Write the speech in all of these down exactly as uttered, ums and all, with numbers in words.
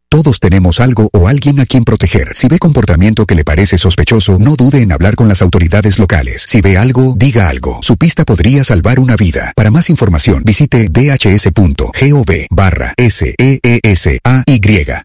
Todos tenemos algo o alguien a quien proteger. Si ve comportamiento que le parece sospechoso, no dude en hablar con las autoridades locales. Si ve algo, diga algo. Su pista podría salvar una vida. Para más información, visite dhs.gov barra S E E S A Y.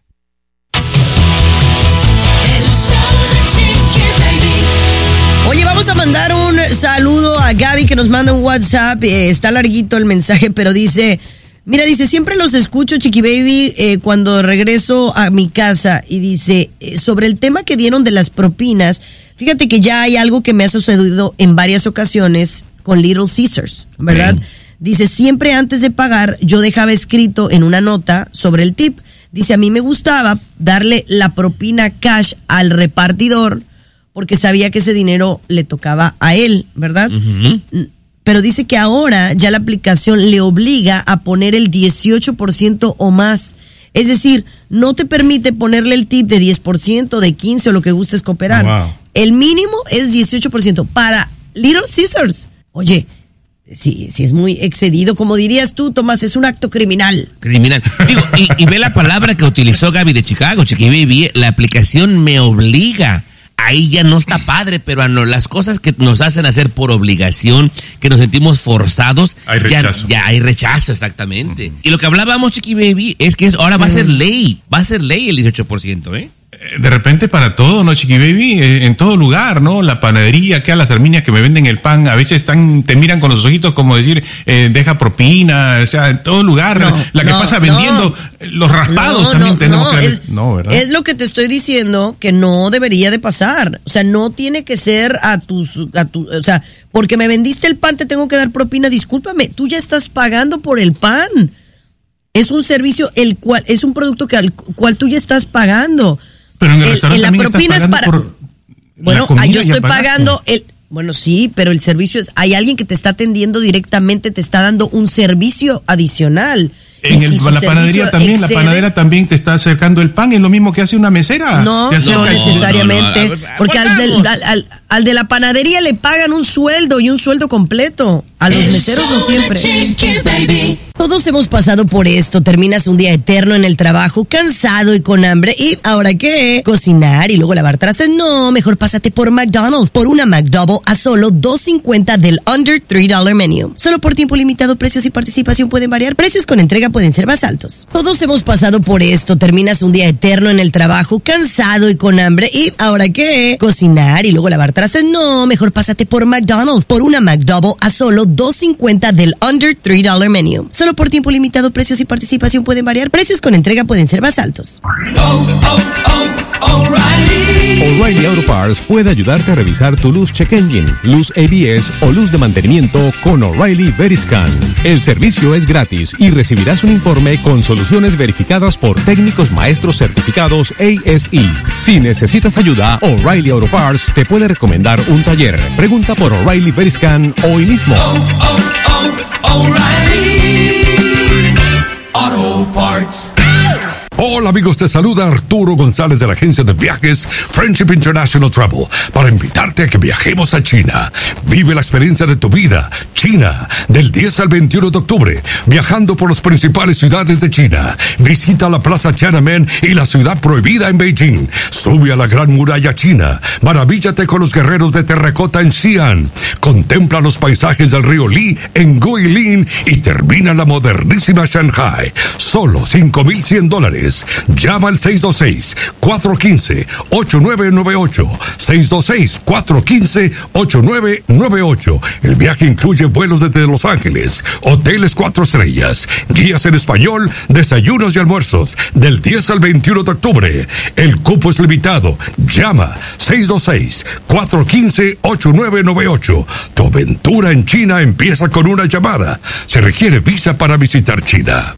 Oye, vamos a mandar un saludo a Gaby que nos manda un WhatsApp. Eh, está larguito el mensaje, pero dice... Mira, dice, siempre los escucho, Chiqui Baby, eh, cuando regreso a mi casa. Y dice, eh, sobre el tema que dieron de las propinas, fíjate que ya hay algo que me ha sucedido en varias ocasiones con Little Caesars, ¿verdad? Bien. Dice, siempre antes de pagar, yo dejaba escrito en una nota sobre el tip. Dice, a mí me gustaba darle la propina cash al repartidor porque sabía que ese dinero le tocaba a él, ¿verdad? Uh-huh. Pero dice que ahora ya la aplicación le obliga a poner el dieciocho por ciento o más. Es decir, no te permite ponerle el tip de diez por ciento, de quince por ciento o lo que gustes cooperar. Wow. El mínimo es dieciocho por ciento para Little Caesars. Oye, si, si es muy excedido, como dirías tú, Tomás, es un acto criminal. Criminal. Digo, y, y ve la palabra que utilizó Gaby de Chicago, Chiqui Baby, la aplicación me obliga. Ahí ya no está padre, pero no, las cosas que nos hacen hacer por obligación, que nos sentimos forzados, hay rechazo. Ya, ya hay rechazo, exactamente. Uh-huh. Y lo que hablábamos, Chiqui Baby, es que es, ahora va a ser ley, va a ser ley el dieciocho por ciento, ¿eh? De repente para todo, ¿no, Chiqui Baby? En todo lugar, ¿no? La panadería, que a las arminias que me venden el pan, a veces están, te miran con los ojitos como decir, eh, deja propina, o sea, en todo lugar. No, la que no, pasa vendiendo, no, los raspados no, también no, tenemos no, que... Es, no, ¿verdad? Es lo que te estoy diciendo, que no debería de pasar. O sea, no tiene que ser a tus, a tu, o sea, porque me vendiste el pan te tengo que dar propina, discúlpame, tú ya estás pagando por el pan. Es un servicio, el cual, es un producto que al cual tú ya estás pagando. Pero en el, el restaurante la también propina estás pagando es para bueno, yo estoy pagando el bueno sí, pero el servicio es hay alguien que te está atendiendo directamente, te está dando un servicio adicional. En el, si la panadería también, excede, la panadera también te está acercando el pan, es lo mismo que hace una mesera. No, no necesariamente, no, no, no. porque al, del, al, al, al de la panadería le pagan un sueldo y un sueldo completo. A los meseros no siempre. Todos hemos pasado por esto. Terminas un día eterno en el trabajo, cansado y con hambre. ¿Y ahora qué? Cocinar y luego lavar trastes. No, mejor pásate por McDonald's. Por una McDouble a solo dos cincuenta del Under tres dólares Menu. Solo por tiempo limitado, precios y participación pueden variar. Precios con entrega pueden ser más altos. Todos hemos pasado por esto. Terminas un día eterno en el trabajo, cansado y con hambre. ¿Y ahora qué? Cocinar y luego lavar trastes. No, mejor pásate por McDonald's. Por una McDouble a solo dos cincuenta del Under tres dólares Menu. Solo por tiempo limitado, precios y participación pueden variar. Precios con entrega pueden ser más altos. Oh, oh, oh, O'Reilly. O'Reilly Auto Parts puede ayudarte a revisar tu luz check engine, luz A B S o luz de mantenimiento con O'Reilly Veriscan. El servicio es gratis y recibirás un informe con soluciones verificadas por técnicos maestros certificados A S E. Si necesitas ayuda, O'Reilly Auto Parts te puede recomendar un taller. Pregunta por O'Reilly Veriscan hoy mismo. Oh, oh, oh, O'Reilly Auto Parts. Hola amigos, te saluda Arturo González de la agencia de viajes Friendship International Travel para invitarte a que viajemos a China. Vive la experiencia de tu vida. China, del diez al veintiuno de octubre, viajando por las principales ciudades de China. Visita la Plaza Tiananmen y la Ciudad Prohibida en Beijing. Sube a la Gran Muralla China. Maravíllate con los guerreros de terracota en Xi'an. Contempla los paisajes del río Li en Guilin y termina en la modernísima Shanghai. Solo cinco mil cien dólares. Llama al seis dos seis, cuatro uno cinco, ocho nueve nueve ocho. seis dos seis, cuatro uno cinco, ocho nueve nueve ocho. El viaje incluye vuelos desde Los Ángeles, hoteles cuatro estrellas, guías en español, desayunos y almuerzos, del diez al veintiuno de octubre. El cupo es limitado. Llama seis dos seis, cuatro uno cinco, ocho nueve nueve ocho. Tu aventura en China empieza con una llamada. Se requiere visa para visitar China.